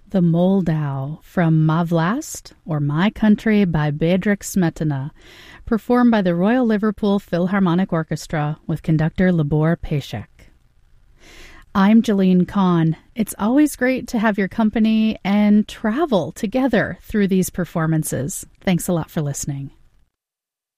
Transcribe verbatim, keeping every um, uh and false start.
The Moldau from Ma Vlast, or My Country by Bedřich Smetana, performed by the Royal Liverpool Philharmonic Orchestra with conductor Libor Pašek. I'm Jalene Kahn. It's always great to have your company and travel together through these performances. Thanks a lot for listening.